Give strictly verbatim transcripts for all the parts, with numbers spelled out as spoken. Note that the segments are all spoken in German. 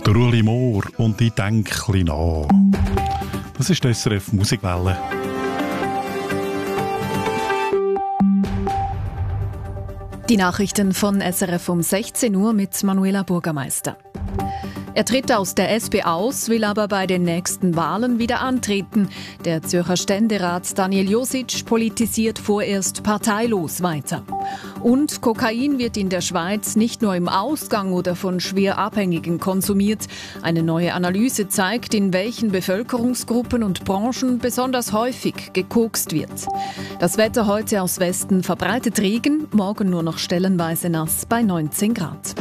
Der Ueli Mohr und ich denke nach. Das ist die S R F Musikwelle. Die Nachrichten von S R F um sechzehn Uhr mit Manuela Bürgermeister. Er tritt aus der S P aus, will aber bei den nächsten Wahlen wieder antreten. Der Zürcher Ständerat Daniel Josic politisiert vorerst parteilos weiter. Und Kokain wird in der Schweiz nicht nur im Ausgang oder von schwer Abhängigen konsumiert. Eine neue Analyse zeigt, in welchen Bevölkerungsgruppen und Branchen besonders häufig gekokst wird. Das Wetter heute aus Westen verbreitet Regen, morgen nur noch stellenweise nass bei neunzehn Grad.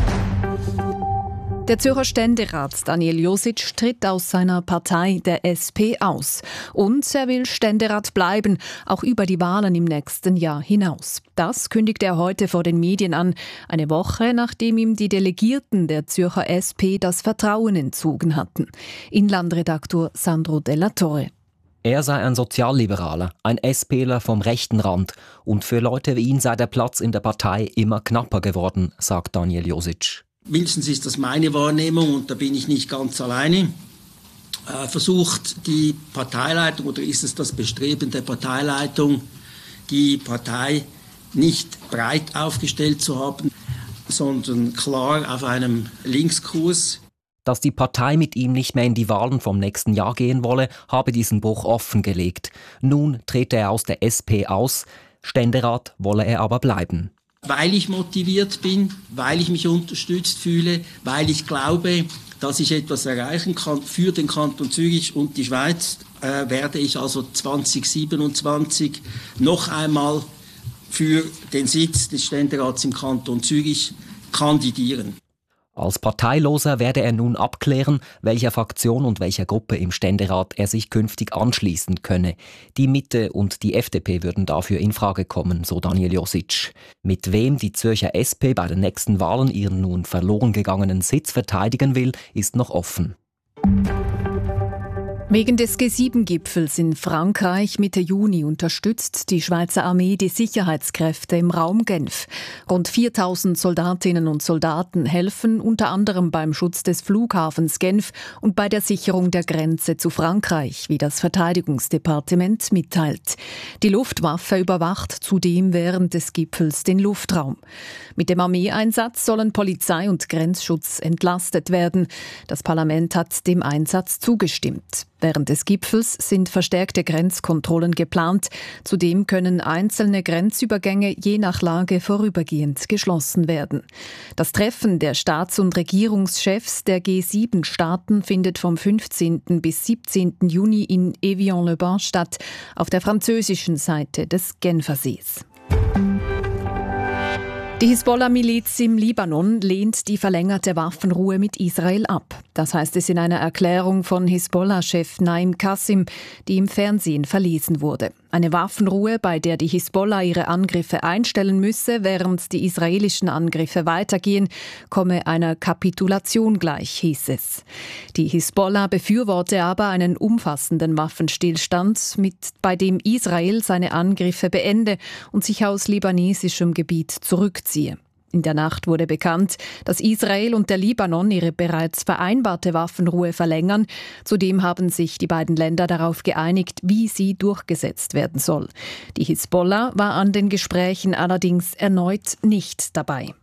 Der Zürcher Ständerat Daniel Josic tritt aus seiner Partei der S P aus. Und er will Ständerat bleiben, auch über die Wahlen im nächsten Jahr hinaus. Das kündigt er heute vor den Medien an, eine Woche nachdem ihm die Delegierten der Zürcher S P das Vertrauen entzogen hatten. Inlandredaktor Sandro Della Torre. Er sei ein Sozialliberaler, ein SPler vom rechten Rand. Und für Leute wie ihn sei der Platz in der Partei immer knapper geworden, sagt Daniel Josic. Mindestens ist das meine Wahrnehmung, und da bin ich nicht ganz alleine, äh, versucht die Parteileitung, oder ist es das Bestreben der Parteileitung, die Partei nicht breit aufgestellt zu haben, sondern klar auf einem Linkskurs. Dass die Partei mit ihm nicht mehr in die Wahlen vom nächsten Jahr gehen wolle, habe diesen Bruch offengelegt. Nun trete er aus der S P aus, Ständerat wolle er aber bleiben. Weil ich motiviert bin, weil ich mich unterstützt fühle, weil ich glaube, dass ich etwas erreichen kann für den Kanton Zürich und die Schweiz, äh, werde ich also zwanzig siebenundzwanzig noch einmal für den Sitz des Ständerats im Kanton Zürich kandidieren. Als Parteiloser werde er nun abklären, welcher Fraktion und welcher Gruppe im Ständerat er sich künftig anschließen könne. Die Mitte und die F D P würden dafür in Frage kommen, so Daniel Josic. Mit wem die Zürcher S P bei den nächsten Wahlen ihren nun verloren gegangenen Sitz verteidigen will, ist noch offen. Wegen des G sieben Gipfels in Frankreich Mitte Juni unterstützt die Schweizer Armee die Sicherheitskräfte im Raum Genf. Rund viertausend Soldatinnen und Soldaten helfen unter anderem beim Schutz des Flughafens Genf und bei der Sicherung der Grenze zu Frankreich, wie das Verteidigungsdepartement mitteilt. Die Luftwaffe überwacht zudem während des Gipfels den Luftraum. Mit dem Armeeeinsatz sollen Polizei und Grenzschutz entlastet werden. Das Parlament hat dem Einsatz zugestimmt. Während des Gipfels sind verstärkte Grenzkontrollen geplant. Zudem können einzelne Grenzübergänge je nach Lage vorübergehend geschlossen werden. Das Treffen der Staats- und Regierungschefs der G sieben Staaten findet vom fünfzehnten bis siebzehnten Juni in Évian-le-Bain statt, auf der französischen Seite des Genfersees. Die Hisbollah-Miliz im Libanon lehnt die verlängerte Waffenruhe mit Israel ab. Das heißt es in einer Erklärung von Hisbollah-Chef Naim Qassim, die im Fernsehen verlesen wurde. Eine Waffenruhe, bei der die Hisbollah ihre Angriffe einstellen müsse, während die israelischen Angriffe weitergehen, komme einer Kapitulation gleich, hieß es. Die Hisbollah befürworte aber einen umfassenden Waffenstillstand, mit, bei dem Israel seine Angriffe beende und sich aus libanesischem Gebiet zurückziehe. In der Nacht wurde bekannt, dass Israel und der Libanon ihre bereits vereinbarte Waffenruhe verlängern. Zudem haben sich die beiden Länder darauf geeinigt, wie sie durchgesetzt werden soll. Die Hisbollah war an den Gesprächen allerdings erneut nicht dabei.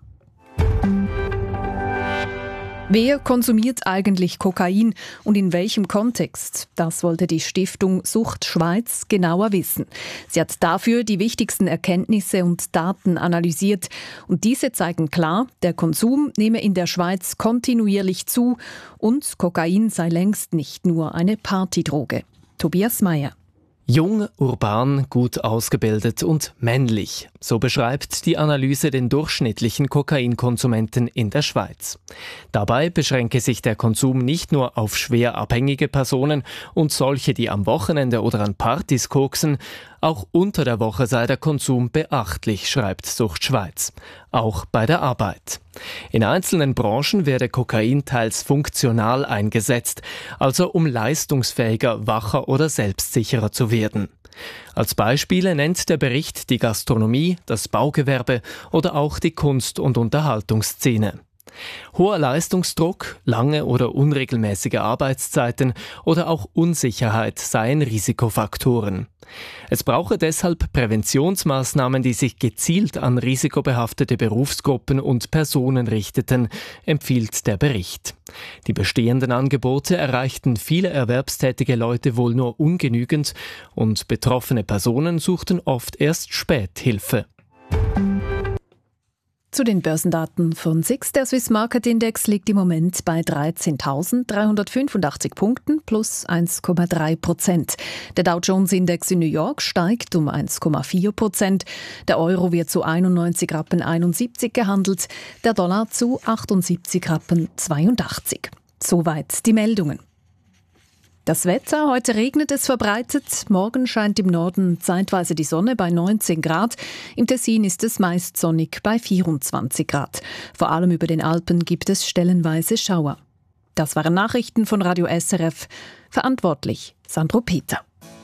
Wer konsumiert eigentlich Kokain und in welchem Kontext? Das wollte die Stiftung Sucht Schweiz genauer wissen. Sie hat dafür die wichtigsten Erkenntnisse und Daten analysiert. Und diese zeigen klar, der Konsum nehme in der Schweiz kontinuierlich zu und Kokain sei längst nicht nur eine Partydroge. Tobias Meyer. Jung, urban, gut ausgebildet und männlich. So beschreibt die Analyse den durchschnittlichen Kokainkonsumenten in der Schweiz. Dabei beschränke sich der Konsum nicht nur auf schwer abhängige Personen und solche, die am Wochenende oder an Partys koksen. Auch unter der Woche sei der Konsum beachtlich, schreibt Sucht Schweiz. Auch bei der Arbeit. In einzelnen Branchen werde Kokain teils funktional eingesetzt, also um leistungsfähiger, wacher oder selbstsicherer zu werden. Als Beispiele nennt der Bericht die Gastronomie, das Baugewerbe oder auch die Kunst- und Unterhaltungsszene. Hoher Leistungsdruck, lange oder unregelmäßige Arbeitszeiten oder auch Unsicherheit seien Risikofaktoren. Es brauche deshalb Präventionsmaßnahmen, die sich gezielt an risikobehaftete Berufsgruppen und Personen richteten, empfiehlt der Bericht. Die bestehenden Angebote erreichten viele erwerbstätige Leute wohl nur ungenügend und betroffene Personen suchten oft erst spät Hilfe. Zu den Börsendaten von S I X. Der Swiss Market Index liegt im Moment bei dreizehntausenddreihundertfünfundachtzig Punkten plus eins Komma drei Prozent. Der Dow Jones Index in New York steigt um eins Komma vier Prozent. Der Euro wird zu einundneunzig Rappen einundsiebzig gehandelt, der Dollar zu achtundsiebzig Rappen zweiundachtzig. Soweit die Meldungen. Das Wetter, heute regnet es verbreitet, morgen scheint im Norden zeitweise die Sonne bei neunzehn Grad, im Tessin ist es meist sonnig bei vierundzwanzig Grad. Vor allem über den Alpen gibt es stellenweise Schauer. Das waren Nachrichten von Radio S R F, verantwortlich Sandro Peter.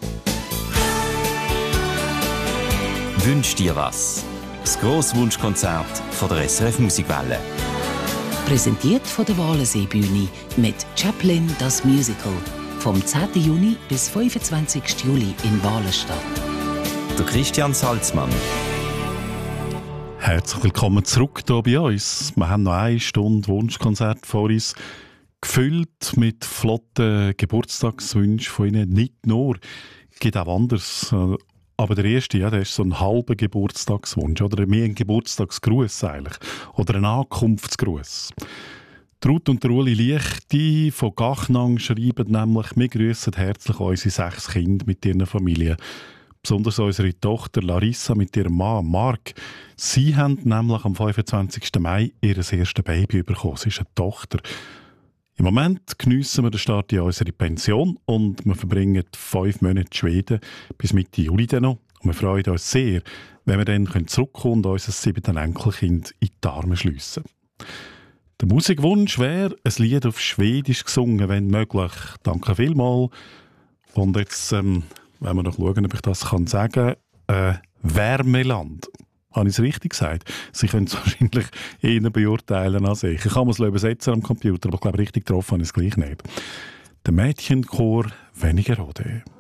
Wünsch dir was? Das Grosswunschkonzert von der S R F Musikwelle. Präsentiert von der Walensee-Bühne mit Chaplin das Musical. Vom zehnten Juni bis fünfundzwanzigsten Juli in Walenstadt. Der Christian Salzmann. Herzlich willkommen zurück hier bei uns. Wir haben noch eine Stunde Wunschkonzert vor uns, gefüllt mit flotten Geburtstagswünschen von Ihnen. Nicht nur, es gibt auch anderes. Aber der erste, ja, der ist so ein halber Geburtstagswunsch oder mehr ein Geburtstagsgruß eigentlich. Oder ein Ankunftsgruß. Ruth und Uli Liechti von Gachnang schreiben nämlich, wir grüssen herzlich unsere sechs Kinder mit ihren Familien. Besonders unsere Tochter Larissa mit ihrem Mann Marc. Sie haben nämlich am fünfundzwanzigsten Mai ihr erstes Baby bekommen. Sie ist eine Tochter. Im Moment geniessen wir den Start in unsere Pension und wir verbringen fünf Monate in Schweden bis Mitte Juli dann noch. Und wir freuen uns sehr, wenn wir dann zurückkommen und unser siebten Enkelkind in die Arme schliessen. Der Musikwunsch wäre ein Lied auf Schwedisch gesungen, wenn möglich. Danke vielmals. Und jetzt ähm, wollen wir noch schauen, ob ich das kann sagen kann. Äh, Wärmeland. Habe ich es richtig gesagt? Sie können es wahrscheinlich eher beurteilen als ich. Ich kann es übersetzen am Computer, aber ich glaube, richtig getroffen habe ich es gleich nicht. Der Mädchenchor Wernigerode.